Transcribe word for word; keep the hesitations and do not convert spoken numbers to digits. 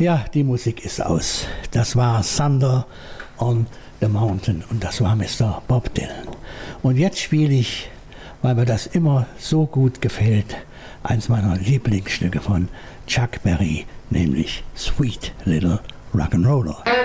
Ja, die Musik ist aus. Das war Thunder on the Mountain und das war Mister Bob Dylan. Und jetzt spiele ich, weil mir das immer so gut gefällt, eins meiner Lieblingsstücke von Chuck Berry, nämlich Sweet Little Rock'n'Roller.